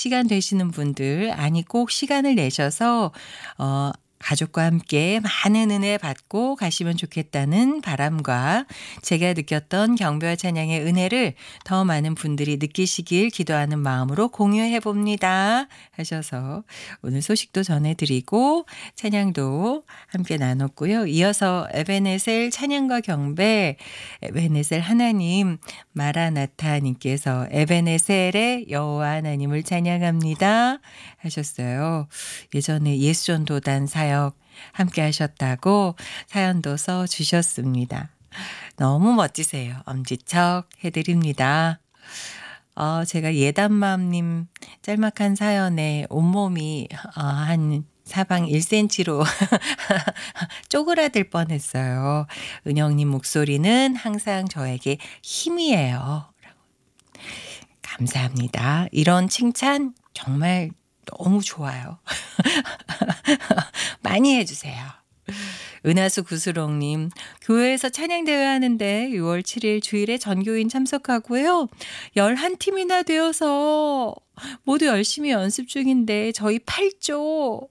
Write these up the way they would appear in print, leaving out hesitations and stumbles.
시간 되시는 분들 아니 꼭 시간을 내셔서 가족과 함께 많은 은혜 받고 가시면 좋겠다는 바람과 제가 느꼈던 경배와 찬양의 은혜를 더 많은 분들이 느끼시길 기도하는 마음으로 공유해 봅니다 하셔서 오늘 소식도 전해드리고 찬양도 함께 나눴고요. 이어서 에베네셀 찬양과 경배, 에베네셀 하나님 마라나타님께서 에베네셀의 여호와 하나님을 찬양합니다 하셨어요. 예전에 예수전도단 사역 함께 하셨다고 사연도 써주셨습니다. 너무 멋지세요. 엄지척 해드립니다. 제가 예담맘님 짤막한 사연에 온몸이 한 사방 1cm로 쪼그라들 뻔했어요. 은영님 목소리는 항상 저에게 힘이에요. 감사합니다. 이런 칭찬 정말 너무 좋아요. 많이 해주세요. 은하수 구수롱님, 교회에서 찬양대회 하는데 6월 7일 주일에 전교인 참석하고요. 11팀이나 되어서 모두 열심히 연습 중인데 저희 8조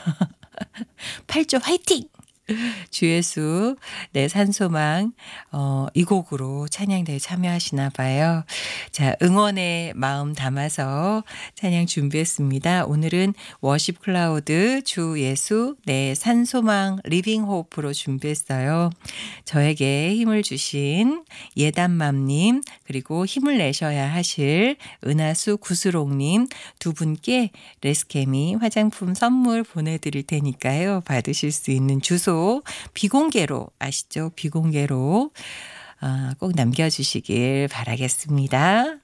8조 화이팅! 주예수 내 산소망 이 곡으로 찬양대회 참여하시나 봐요. 자, 응원의 마음 담아서 찬양 준비했습니다. 오늘은 워십 클라우드 주예수 내 산소망 리빙 호프로 준비했어요. 저에게 힘을 주신 예담맘님 그리고 힘을 내셔야 하실 은하수 구수롱님 두 분께 레스케미 화장품 선물 보내드릴 테니까요. 받으실 수 있는 주소 비공개로 아시죠? 비공개로 꼭 남겨주시길 바라겠습니다.